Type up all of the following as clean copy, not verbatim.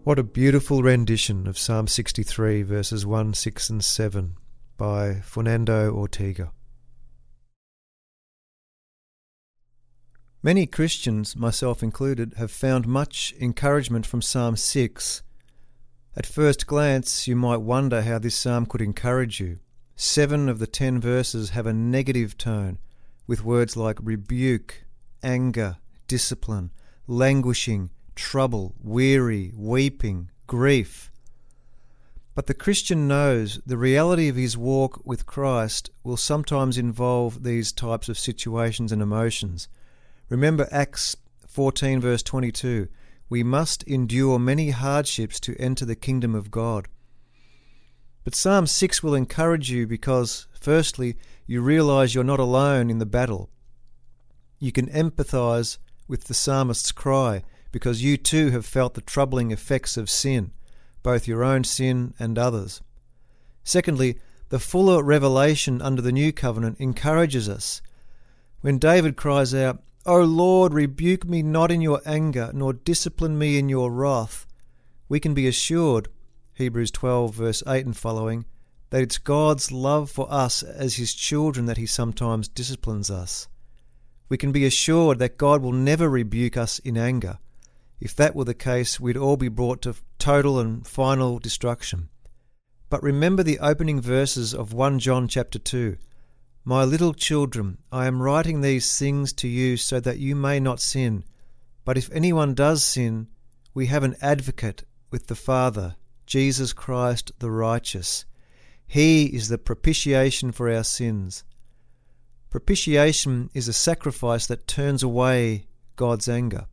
What a beautiful rendition of Psalm 63 verses 1, 6 and 7 by Fernando Ortega. Many Christians, myself included, have found much encouragement from Psalm 6. At first glance, you might wonder how this psalm could encourage you. 7 of the 10 verses have a negative tone, with words like rebuke, anger, discipline, languishing, trouble, weary, weeping, grief. But the Christian knows the reality of his walk with Christ will sometimes involve these types of situations and emotions. Remember Acts 14 verse 22, we must endure many hardships to enter the kingdom of God. But Psalm 6 will encourage you because, firstly, you realise you're not alone in the battle. You can empathise with the psalmist's cry because you too have felt the troubling effects of sin, both your own sin and others. Secondly, the fuller revelation under the new covenant encourages us. When David cries out, "O Lord, rebuke me not in your anger, nor discipline me in your wrath," we can be assured, Hebrews 12 verse 8 and following, that it's God's love for us as his children that he sometimes disciplines us. We can be assured that God will never rebuke us in anger. If that were the case, we'd all be brought to total and final destruction. But remember the opening verses of 1 John chapter 2. "My little children, I am writing these things to you so that you may not sin. But if anyone does sin, we have an advocate with the Father, Jesus Christ the righteous. He is the propitiation for our sins." Propitiation is a sacrifice that turns away God's anger.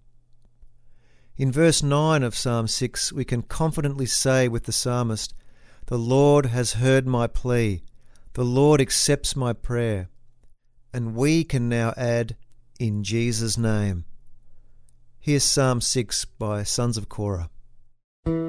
In verse 9 of Psalm 6, we can confidently say with the psalmist, "The Lord has heard my plea. The Lord accepts my prayer." And we can now add, "in Jesus' name." Here's Psalm 6 by Sons of Korah.